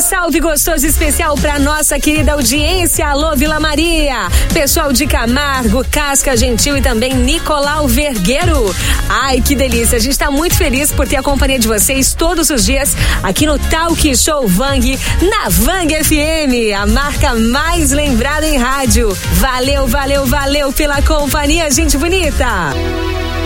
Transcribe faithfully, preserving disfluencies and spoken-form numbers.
salve gostoso especial pra nossa querida audiência. Alô, Vila Maria, pessoal de Camargo, Casca Gentil e também Nicolau Vergueiro. Ai, que delícia, a gente tá muito feliz por ter a companhia de vocês todos os dias aqui no Talk Show Vang, na Vang F M, a marca mais lembrada em rádio. Valeu, valeu, valeu pela companhia, gente bonita.